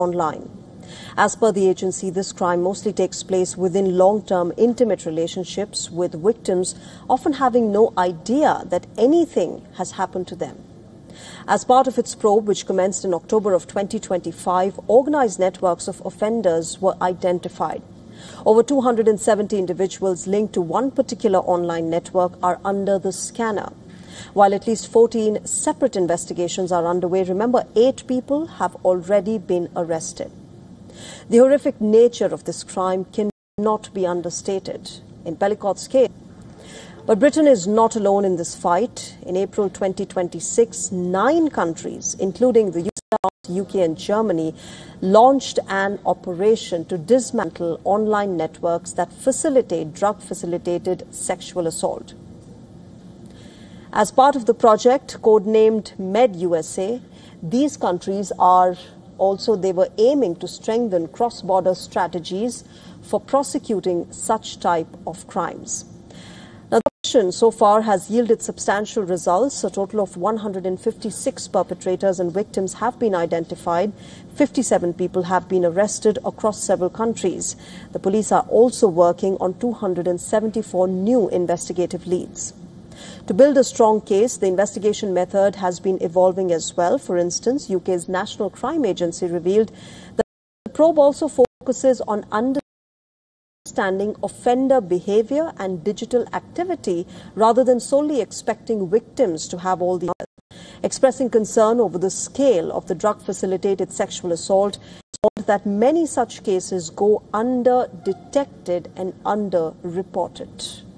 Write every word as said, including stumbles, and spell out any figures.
online. As per the agency, this crime mostly takes place within long-term intimate relationships, with victims often having no idea that anything has happened to them. As part of its probe, which commenced in October of twenty twenty-five, organized networks of offenders were identified. Over two hundred seventy individuals linked to one particular online network are under the scanner. While at least fourteen separate investigations are underway, remember, eight people have already been arrested. The horrific nature of this crime cannot be understated. In Pelicot's case, but Britain is not alone in this fight. In April twenty twenty-six, nine countries, including the U K and Germany, launched an operation to dismantle online networks that facilitate drug-facilitated sexual assault. As part of the project, codenamed MedUSA, these countries are also, they were aiming to strengthen cross-border strategies for prosecuting such type of crimes. Now, the operation so far has yielded substantial results. A total of one hundred fifty-six perpetrators and victims have been identified. fifty-seven people have been arrested across several countries. The police are also working on two hundred seventy-four new investigative leads. To build a strong case, the investigation method has been evolving as well. For instance, U K's National Crime Agency revealed that the probe also focuses on understanding offender behavior and digital activity rather than solely expecting victims to have all the answers. Expressing concern over the scale of the drug-facilitated sexual assault, that many such cases go under-detected and under-reported.